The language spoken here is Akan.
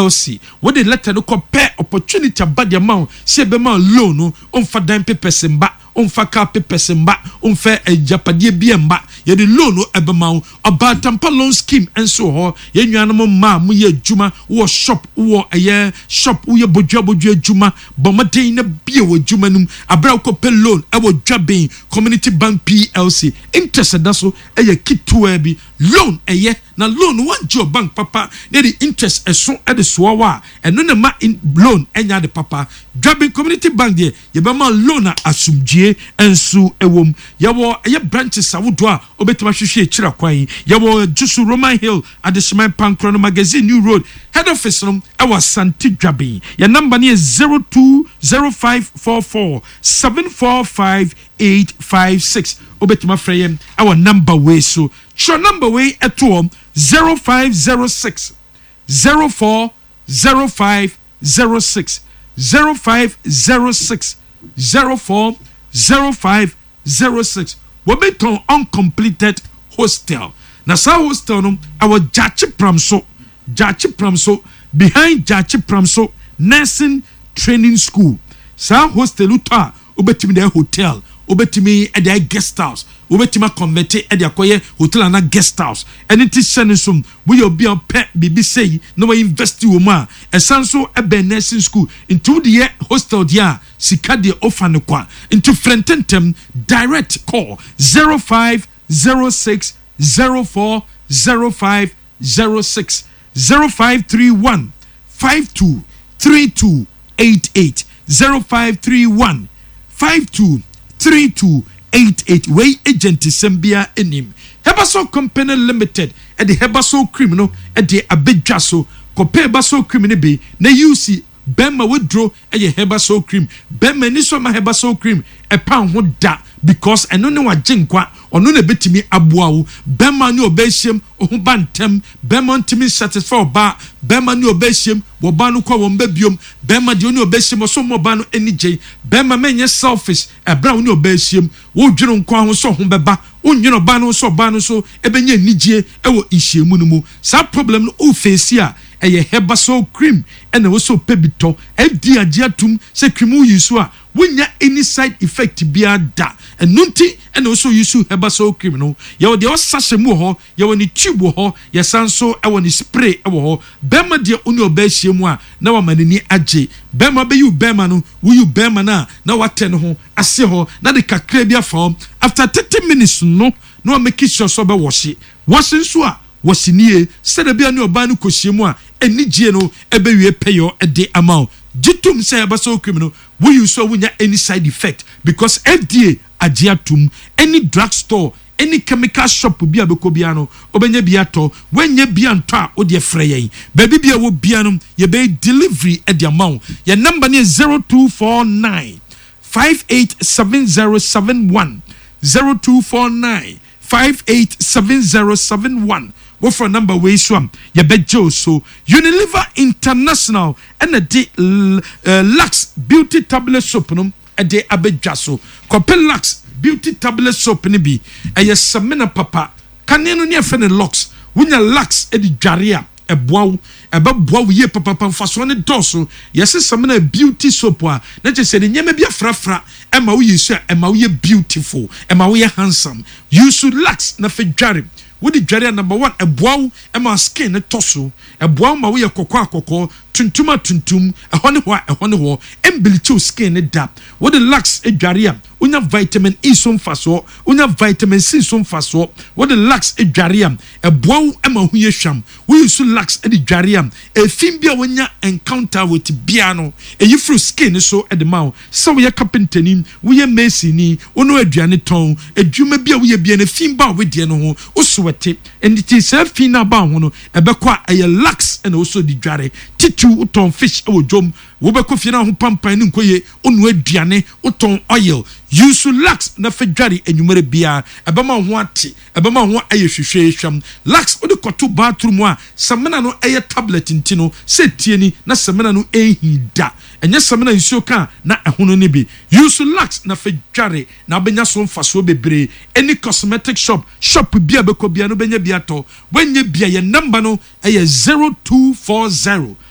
PLC. What the letter no compare opportunity about the amount, say be man loan no, on for dime papers and back. Unfa car papers and back, unfair a Japadie BMba, ye the loan no ebemau, about Tampa loan scheme and so ho, ye animal ma, muye juma, or shop, or a year shop, uye bojaboja juma, bomadina beer with jumanum, a brauco pel loan, our jabbing, community bank PLC, interested that's so, a ye kit to ebi, loan a year, na loan one job bank papa, near the interest as soon at the swawa, and no ma in loan, enya the papa, jabbing community bank there, ye bema loaner asumji. And so ewom yawo eye branches awodwa obetima hwehwe chira kwan yawo Jusu Roman Hill at the Shemai Pankro magazine New Road head office no ewa Santi Dwabe your number is 020544745856 obetima freyem our number way so sure number way eto 0506 040506 0506 040506 Wobeton uncompleted hostel. Na sa hostel no our Jachi Pramso behind Jachi Pramso nursing training school. Sa hostel uta obetimi the hotel, obetimi at the guest house, obetima convert at the akoye hotel and guest house. And it is sensum we be on pet bibi say no we invest you ma a sanso a nursing school into the hostel dia sika de offer kwa into frententem direct call 0506 040506 0531 523288 0531 523288 way agent Sembia enim Hebaso Company Limited at the Hebaso Criminal at the Abidjaso compare Baso Criminal be na UC Bema withdraw a Hebaso cream Bema ni so ma Hebaso cream a pound would da because I don't know what jinkwa or no betimi abuau Bema ni obesium or bantem Bema ntimi satisfy ba Bema ni obesium wobanu kwa wombebium Bema di oni obesium or so mobanu any j Bema menye selfish a brown ni obesium wo dweno nkwa ho so ho beba onweno ba no so ebenye nijie ewo ihyiemu no mu sa problem no o face a eye Hebaso cream ene wo so pebito edi agiatum se cream wo yisu a wonya any side effect bia da enunti ene wo so yisu Hebaso cream no ye wo de o sashe mu ho ye wo ni tube ho ye sanso ewo ni spray ewo ho bema de oni oba hyiemu a na wa manani age bema be you bema no wo you bema na wate no ho ase ho na de kakra bia form after 30 minutes no make sure so be washing so a wasinie sede bia ne oba no kohyiemu a enigye no ebewie payo de amount jitum say Hebaso cream no we use so wonya any side effect because FDA agiatum any drugstore any chemical shop bia bekobia no obenya bia to wenye bia nto a ode freye baby bia wo bia no ye be delivery at the amount your number is 0249 587071 0249 587071 what for number way swam ye bejo so Unilever International and the Lux Beauty Tablet Soap no e de abedwaso Copel Lux Beauty Tablet Soap ni bi eye semena papa kane no ne afa ne Lux wunya Lux e di dwarea eboawo ebeboawo ye papa mfaso ne doso yese semena beauty soap a na che se ne nyema bia frafra ema wo yisu ema wo ye beautiful ema wo ye handsome you should Lux na fe dware Would the Jaria number 1 a bow and my skin a tosso, a bow my way a cocoa, tuntuma tuntum, a honey, and billy skin a dap. What the Lux a Jaria, una vitamin E some faso, una vitamin C some faso, what the Lux a Jariam, a bow and my huyasham, we used to Lux a Jariam, a fimbia when ya encounter with piano, a you fruit skin so at the mouth, so we are carpenterim, we are mason, uno a janiton, a jumabia we be a fimba with Diano, also. And it is a fina bound, a bequa a Lux and also the jare, titu uton fish or jom, Wobeko fina who pampa and unquay, unwe diane, uton oil. You should Lux na fejari and you mere bia, a bama wanti, a bama wa a shisham, Lux or the cotu bathroom wa, samana no a tablet in tino, said tieni, na samana no a he da, and yes samana in soka, na a hunonibi. You should Lux na fejari, na benya son faso bebre, any cosmetic shop bia beko bia no benya biato, when ye bia your number no a 0240